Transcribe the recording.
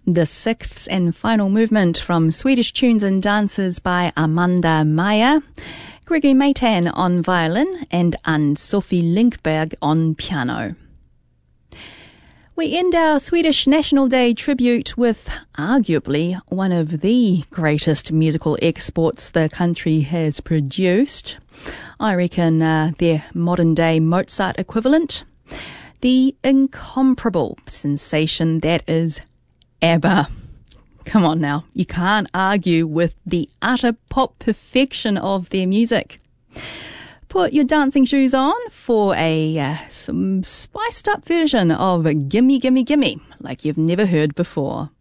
The sixth and final movement from Swedish Tunes and Dances by Amanda Meyer, Gregory Maytan on violin and Ann-Sophie Linkberg on piano. We end our Swedish National Day tribute with arguably one of the greatest musical exports the country has produced. I reckon their modern-day Mozart equivalent. The incomparable sensation that is ABBA. Come on now, you can't argue with the utter pop perfection of their music. Put your dancing shoes on for some spiced up version of Gimme Gimme Gimme like you've never heard before.